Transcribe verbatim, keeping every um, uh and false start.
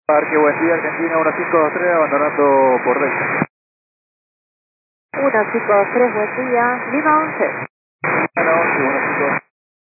Parque, buen día, Argentina uno cinco dos tres, abandonando por Delta. uno cinco dos tres, buen día, Lima once. uno cinco dos tres.